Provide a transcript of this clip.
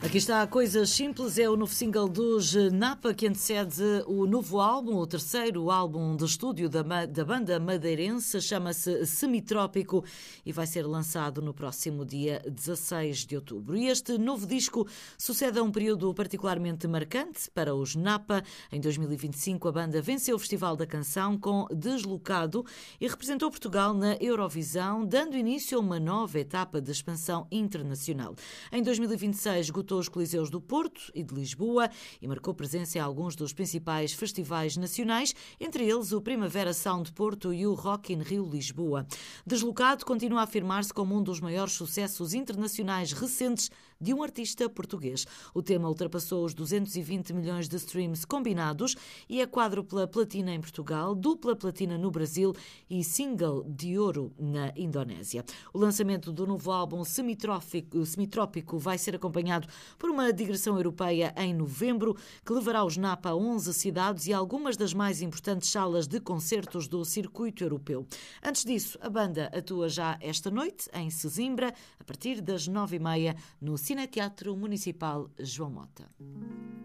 Aqui está Coisas Simples, é o novo single dos Napa que antecede o novo álbum, o terceiro álbum de estúdio da banda madeirense, chama-se Semitrópico e vai ser lançado no próximo dia 16 de outubro. E este novo disco sucede a um período particularmente marcante para os Napa. Em 2025 a banda venceu o Festival da Canção com Deslocado e representou Portugal na Eurovisão, dando início a uma nova etapa de expansão internacional. Em 2026 esgotou os Coliseus do Porto e de Lisboa e marcou presença em alguns dos principais festivais nacionais, entre eles o Primavera Sound Porto e o Rock in Rio Lisboa. Deslocado continua a afirmar-se como um dos maiores sucessos internacionais recentes de um artista português. O tema ultrapassou os 220 milhões de streams combinados e é quádrupla platina em Portugal, dupla platina no Brasil e single de ouro na Indonésia. O lançamento do novo álbum Semitrópico vai ser acompanhado por uma digressão europeia em novembro, que levará os Napa a 11 cidades e algumas das mais importantes salas de concertos do circuito europeu. Antes disso, a banda atua já esta noite em Sesimbra, a partir das 9h30, no Cineteatro Municipal João Mota.